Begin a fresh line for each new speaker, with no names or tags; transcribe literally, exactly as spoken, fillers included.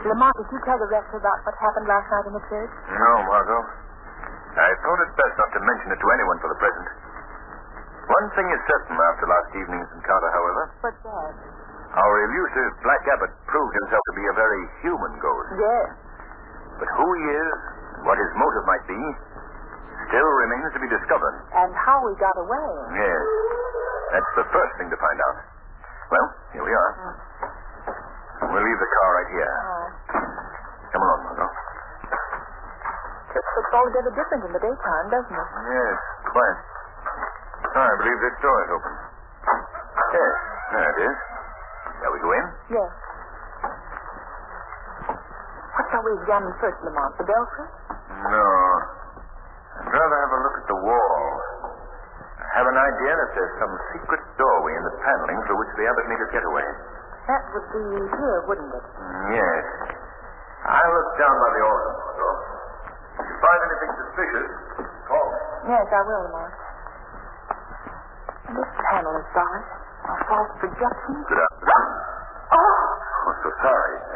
Lamont, did you tell the rector about what happened last night in the church?
No, Margot. I thought it best not to mention it to anyone for the present. One thing is certain after last evening's encounter, however.
What's that?
Our elusive Black Abbot proved himself to be a very human ghost.
Yes.
But who he is, and what his motive might be, still remains to be discovered.
And how he got away.
Yes. That's the first thing to find out. Well, here we are.
Mm.
We'll leave the car right here.
Uh,
Come along, Margot.
Church looks altogether different in the daytime, doesn't it?
Yes, quite. I believe this door is open. Yes, there it is. Shall we go in?
Yes. What shall we examine first, Lamont? The belfry?
No. I'd rather have a look at the wall. I have an idea that there's some secret doorway in the paneling through which the abbot made his getaway.
That would be here, wouldn't it?
Yes. I'll look down by the altar, Margot. If you find anything suspicious, call me.
Yes, I will, Lamont. This panel is barred. A false projection.
Good afternoon.
Oh!
Oh, so sorry.